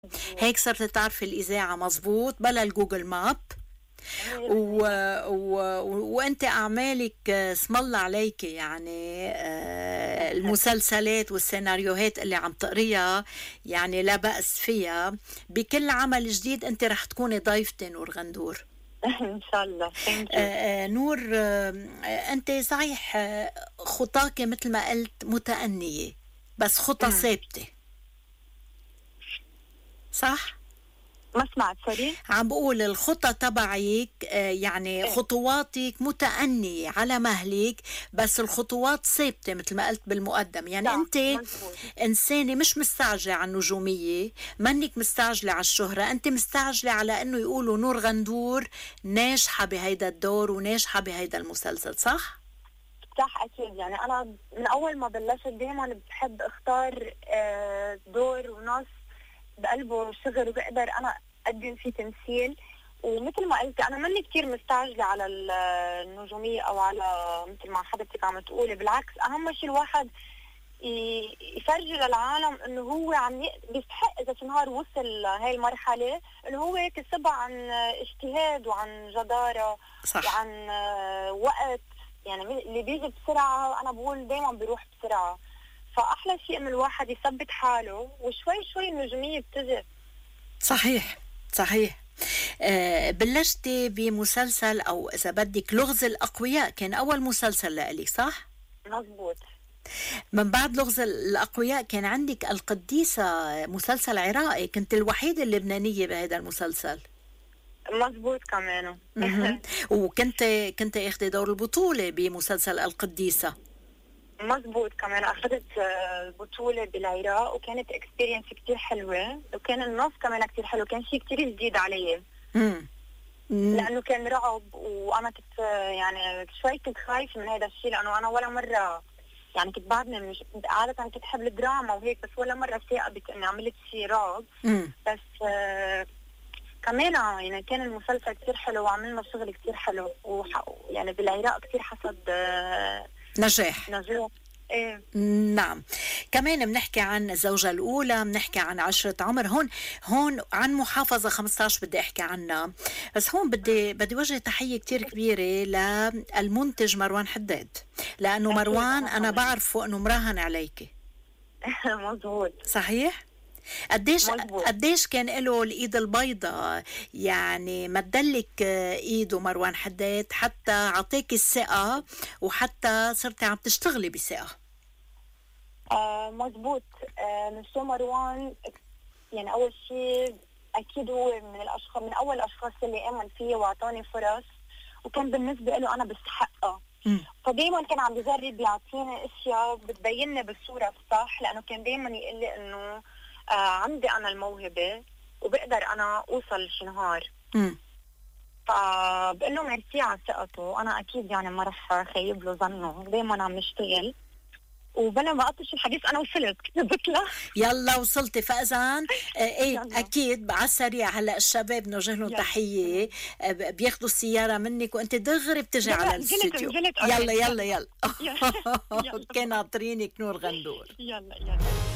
مضبوط. هيك صرت تعرفي الإذاعة مزبوط بلا الجوجل ماب. و... 100%. و... وانت اعمالك اسم الله عليك يعني المسلسلات والسيناريوهات اللي عم تقريها يعني لا بأس فيها. بكل عمل جديد انت رح تكوني ضيفتي نور غندور. ان شاء الله. ثانك يو. نور، انت صحيح خطاك مثل ما قلت متأنية بس خطى ثابتة، صح؟ ما سمعت، سوري. عم بقول الخطة تبعك يعني ايه. خطواتك متأنية على مهلك بس الخطوات ثابتة مثل ما قلت بالمقدم. يعني صح، انت مزبوط. إنسانة مش مستعجلة على النجومية، منك مستعجلة على الشهرة، انت مستعجلة على انه يقولوا نور غندور ناجحة بهيدا الدور وناجحة بهيدا المسلسل، صح؟ صح، اكيد. يعني انا من اول ما بلشت دائما بحب اختار دور ونص بقلبه شغل وبقدر انا اقدم فيه تمثيل. ومثل ما قلت انا ماني كثير مستعجله على النجوميه او على مثل ما حضرتك عم تقولي. بالعكس، اهم شيء الواحد يفرجي للعالم انه هو بيستحق اذا في نهار وصل هاي المرحله انه هو كسبها عن اجتهاد وعن جداره صح. وعن وقت. يعني اللي بيجي بسرعه انا بقول دائما بيروح بسرعه. فاحلى شيء انه الواحد يثبت حاله وشوي شوي النجوميه بتجي. صحيح. صحيح. بلشتي بمسلسل أو إذا بدك لغز الأقوياء، كان أول مسلسل لإلك، صح؟ مزبوط. من بعد لغز الأقوياء كان عندك القديسة، مسلسل عراقي، كنت الوحيدة اللبنانية بهذا المسلسل. مزبوط كمان. مهم. وكنت اخذي دور البطولة بمسلسل القديسة. مزبوط كمان اخذت بطولة بالعراق وكانت اكسبيرينس كتير حلوة وكان النص كمان كتير حلو. كان شيء كتير جديد علي مم. مم. لانه كان رعب وانا كنت يعني شوي كنت خايفة من هذا الشيء لانه انا ولا مرة يعني كنت بعدني مش عادة كنت احب الدراما وهيك بس ولا مرة ثاقبت اني عملت شيء رعب. مم. بس كمان يعني كان المسلسل كتير حلو وعملنا شغل كتير حلو يعني بالعراق كتير حصد نجاح. نجاح. ايه. نعم. كمان بنحكي عن الزوجة الأولى، بنحكي عن عشرة عمر. هون عن محافظة 15 بدي أحكي عنها. بس هون بدي وجه تحية كتير كبيرة للمنتج مروان حداد، لأنه اكيد مروان انا أنا كمان. بعرفه أنه مراهن عليكي. مظبوط. صحيح؟ قديش مظبوط. قديش كان له الإيد البيضاء، يعني ما تدلك إيده مروان حداد حتى عطيك الثقة وحتى صرتي عم تشتغلي بثقة. مظبوط. مستر مروان يعني اول شيء اكيد هو من الاشخاص من اول الاشخاص اللي امن فيه واعطاني فرص وكان بالنسبه له انا بستحقها. مم. فدايما كان عم بجرب يعطيني اشياء بتبينني بالصوره الصح لانه كان دايما يقول لي انه عندي انا الموهبه وبقدر انا اوصل شي نهار. مم. فبقول له ميرسي على ثقته. انا اكيد يعني ما رح خيب له ظنه. دايما عم نشتغل وبلا ما اطش الحديث انا وصلت كتبت له. يلا وصلتي فاذا ايه يلا. اكيد على السريع. هلا الشباب نوجه لهم يلا. تحيه، بياخذوا السياره منك وانت دغري بتجي على نزلت الاستوديو. نزلت يلا already. يلا يلا. يلا. يلا. اوكي، ناطرينك نور غندور. يلا. يلا.